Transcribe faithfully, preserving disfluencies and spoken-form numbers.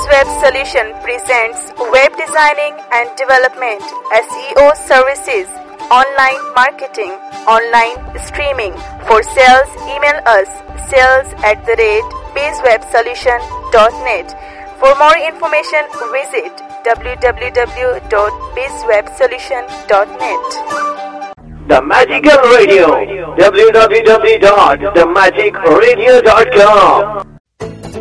BizWeb Solution presents web designing and development, S E O services, online marketing, online streaming. For sales, email us sales at the rate bizwebsolution dot net. For more information, visit w w w dot bizwebsolution dot net. The Magical Radio, w w w dot the magic radio dot com.